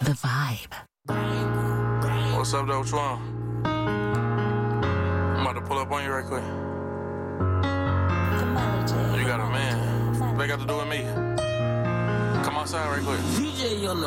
the vibe. What's up, though? What you want? I'm about to pull up on you right quick. You got a man. What they got to do with me? Come outside right quick.